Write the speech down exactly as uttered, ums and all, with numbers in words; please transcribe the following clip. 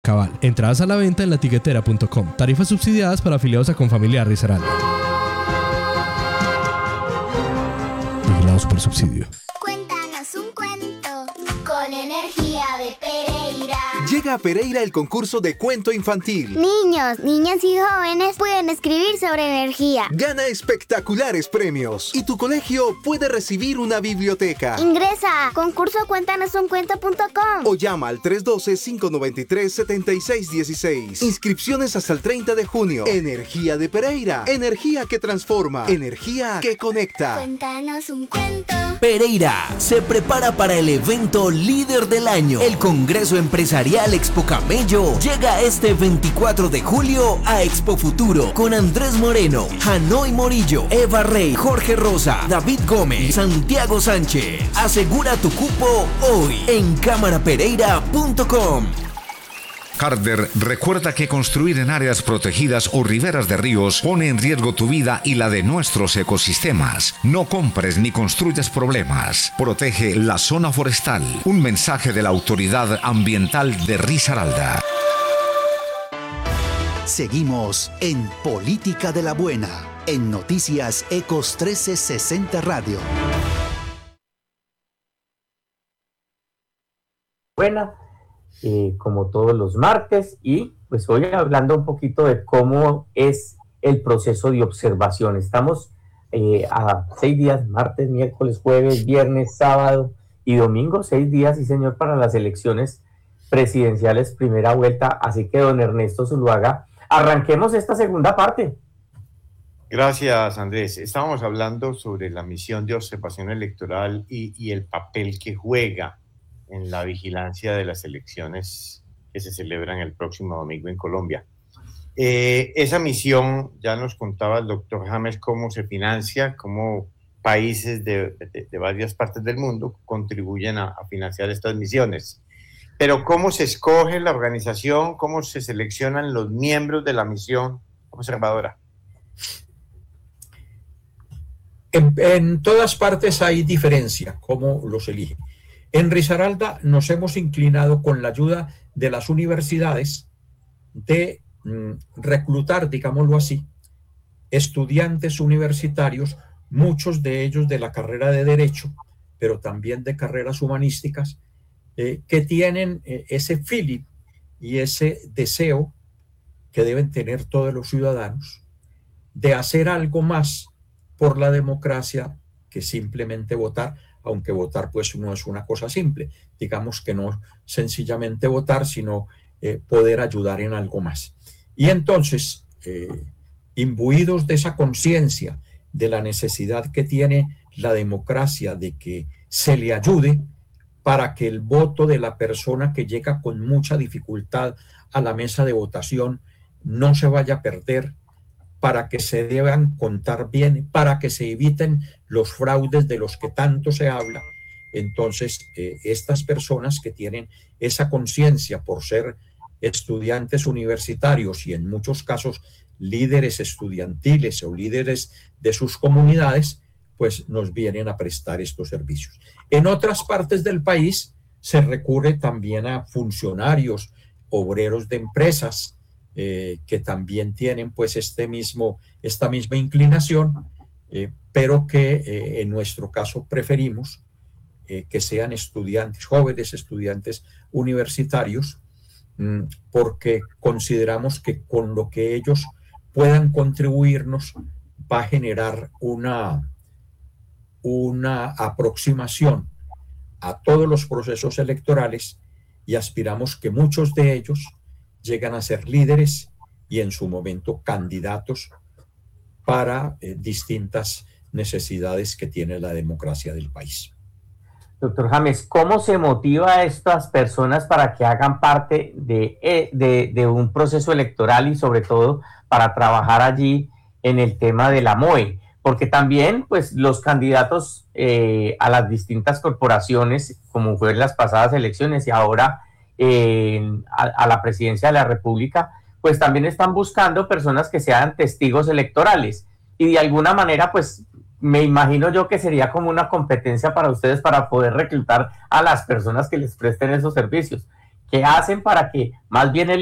Cabal. Entradas a la venta en la tiquetera punto com. Tarifas subsidiadas para afiliados a Confamiliar Risaralda. Vigilado Supersubsidio. Cuéntanos un cuento con energía de Pereira. Llega a Pereira el concurso de cuento infantil. Niños, niñas y jóvenes pueden escribir sobre energía. Gana espectaculares premios y tu colegio puede recibir una biblioteca. Ingresa a concurso cuéntanos un cuento punto com o llama al tres uno dos, cinco nueve tres, siete seis uno seis. Inscripciones hasta el treinta de junio. Energía de Pereira. Energía que transforma. Energía que conecta. Cuéntanos un cuento. Pereira se prepara para el evento Líder del Año. El Congreso Empresarial Expo Camello llega este veinticuatro de julio a Expo Futuro con Andrés Moreno, Hanoi Morillo, Eva Rey, Jorge Rosa, David Gómez, Santiago Sánchez. Asegura tu cupo hoy en cámara pereira punto com. Harder recuerda que construir en áreas protegidas o riberas de ríos pone en riesgo tu vida y la de nuestros ecosistemas. No compres ni construyas problemas. Protege la zona forestal. Un mensaje de la Autoridad Ambiental de Risaralda. Seguimos en Política de la Buena, en Noticias Ecos trece sesenta Radio. Buena. Eh, como todos los martes, y pues hoy hablando un poquito de cómo es el proceso de observación. Estamos eh, a seis días, martes, miércoles, jueves, viernes, sábado y domingo, seis días, sí señor, para las elecciones presidenciales primera vuelta, así que don Ernesto Zuluaga, arranquemos esta segunda parte. Gracias, Andrés. Estábamos hablando sobre la misión de observación electoral y, y el papel que juega en la vigilancia de las elecciones que se celebran el próximo domingo en Colombia. Eh, esa misión, ya nos contaba el doctor James cómo se financia, cómo países de, de, de varias partes del mundo contribuyen a, a financiar estas misiones. Pero ¿cómo se escoge la organización? ¿Cómo se seleccionan los miembros de la misión observadora? En, en todas partes hay diferencia cómo los eligen. En Risaralda nos hemos inclinado con la ayuda de las universidades de mm, reclutar, digámoslo así, estudiantes universitarios, muchos de ellos de la carrera de Derecho, pero también de carreras humanísticas, eh, que tienen eh, ese feeling y ese deseo que deben tener todos los ciudadanos de hacer algo más por la democracia que simplemente votar, aunque votar pues no es una cosa simple, digamos que no sencillamente votar, sino eh, poder ayudar en algo más. Y entonces, eh, imbuidos de esa conciencia de la necesidad que tiene la democracia de que se le ayude para que el voto de la persona que llega con mucha dificultad a la mesa de votación no se vaya a perder, para que se deban contar bien, para que se eviten los fraudes de los que tanto se habla. Entonces, eh, estas personas que tienen esa conciencia por ser estudiantes universitarios y en muchos casos líderes estudiantiles o líderes de sus comunidades, pues nos vienen a prestar estos servicios. En otras partes del país se recurre también a funcionarios, obreros de empresas, Eh, que también tienen pues este mismo, esta misma inclinación, eh, pero que eh, en nuestro caso preferimos eh, que sean estudiantes, jóvenes estudiantes universitarios, mmm, porque consideramos que con lo que ellos puedan contribuirnos va a generar una, una aproximación a todos los procesos electorales y aspiramos que muchos de ellos llegan a ser líderes y en su momento candidatos para eh, distintas necesidades que tiene la democracia del país. Doctor James, ¿cómo se motiva a estas personas para que hagan parte de, de, de un proceso electoral y sobre todo para trabajar allí en el tema de la M O E? Porque también pues los candidatos eh, a las distintas corporaciones, como fue en las pasadas elecciones y ahora Eh, a, a la presidencia de la República, pues también están buscando personas que sean testigos electorales y de alguna manera pues me imagino yo que sería como una competencia para ustedes para poder reclutar a las personas que les presten esos servicios. ¿Qué hacen para que más bien el